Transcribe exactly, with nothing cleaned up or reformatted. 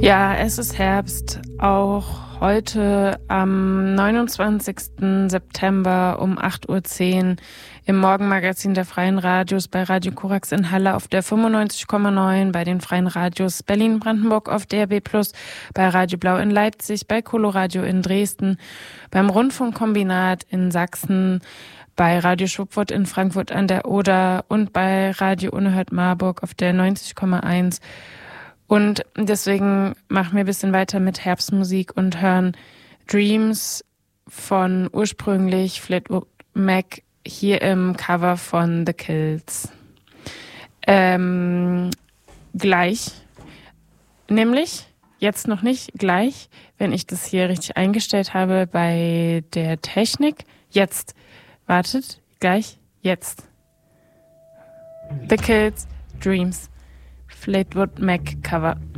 Ja, es ist Herbst, auch heute am neunundzwanzigsten September um acht Uhr zehn im Morgenmagazin der Freien Radios bei Radio Korax in Halle auf der fünfundneunzig Komma neun, bei den Freien Radios Berlin-Brandenburg auf D R B plus, bei Radio Blau in Leipzig, bei Coloradio in Dresden, beim Rundfunkkombinat in Sachsen, bei Radio Schwupwort in Frankfurt an der Oder und bei Radio Unerhört Marburg auf der neunzig Komma eins. Und deswegen machen wir ein bisschen weiter mit Herbstmusik und hören Dreams von ursprünglich Fleetwood Mac hier im Cover von The Kills. Ähm, gleich, nämlich, jetzt noch nicht, gleich, wenn ich das hier richtig eingestellt habe bei der Technik. Jetzt, wartet, gleich, jetzt. The Kills, Dreams. Fleetwood Mac Cover.